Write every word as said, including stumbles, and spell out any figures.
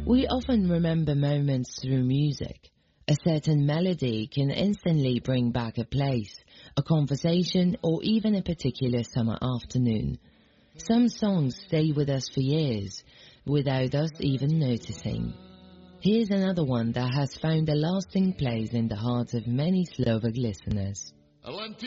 We often remember moments through music. A certain melody can instantly bring back a place, a conversation, or even a particular summer afternoon. Some songs stay with us for years, without us even noticing. Here's another one that has found a lasting place in the hearts of many Slovak listeners.